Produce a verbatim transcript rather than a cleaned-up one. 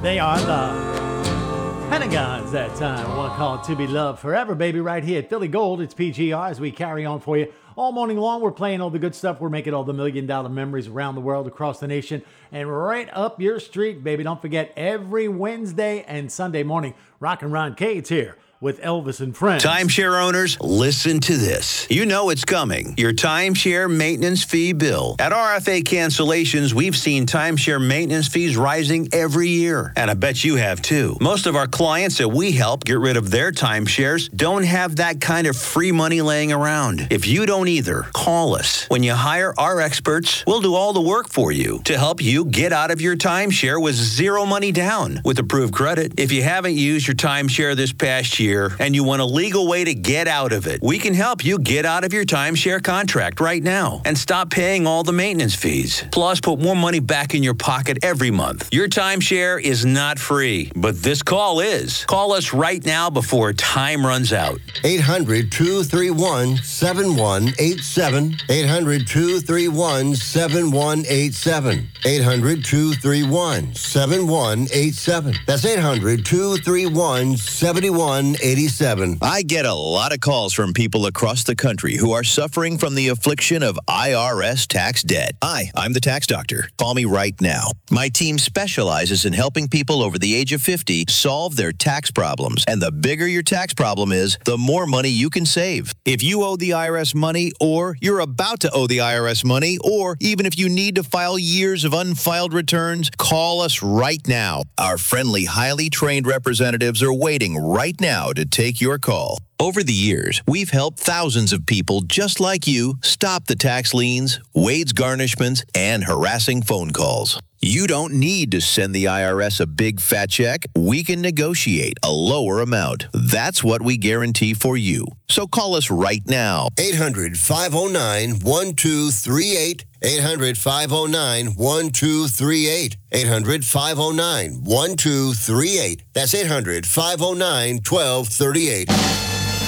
They are the Pentagons that time. One called To Be Loved Forever, baby, right here at Philly Gold. It's P G R as we carry on for you. All morning long, we're playing all the good stuff. We're making all the million dollar memories around the world, across the nation, and right up your street, baby. Don't forget, every Wednesday and Sunday morning, Rockin' Ron Cade's here with Elvis and Friends. Timeshare owners, listen to this. You know it's coming. Your timeshare maintenance fee bill. At R F A Cancellations, we've seen timeshare maintenance fees rising every year. And I bet you have too. Most of our clients that we help get rid of their timeshares don't have that kind of free money laying around. If you don't either, call us. When you hire our experts, we'll do all the work for you to help you get out of your timeshare with zero money down with approved credit. If you haven't used your timeshare this past year, and you want a legal way to get out of it, we can help you get out of your timeshare contract right now and stop paying all the maintenance fees. Plus, put more money back in your pocket every month. Your timeshare is not free, but this call is. Call us right now before time runs out. eight hundred, two three one, seven one eight seven. eight hundred, two three one, seven one eight seven. eight hundred, two three one, seven one eight seven. That's eight hundred, two three one, seven one eighty-seven. I get a lot of calls from people across the country who are suffering from the affliction of I R S tax debt. Hi, I'm the tax doctor. Call me right now. My team specializes in helping people over the age of fifty solve their tax problems. And the bigger your tax problem is, the more money you can save. If you owe the I R S money, or you're about to owe the I R S money, or even if you need to file years of unfiled returns, call us right now. Our friendly, highly trained representatives are waiting right now to take your call. Over the years, we've helped thousands of people just like you stop the tax liens, wage garnishments, and harassing phone calls. You don't need to send the I R S a big fat check. We can negotiate a lower amount. That's what we guarantee for you. So call us right now. eight hundred, five oh nine, one two three eight. eight hundred, five oh nine, one two three eight. eight hundred, five oh nine, one two three eight. That's eight hundred, five oh nine, one two three eight.